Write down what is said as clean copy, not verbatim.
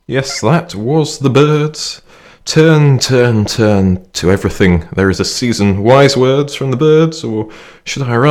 Yes, that was the birds. Turn, turn, turn to everything. There is a season. Wise words from the birds, or should I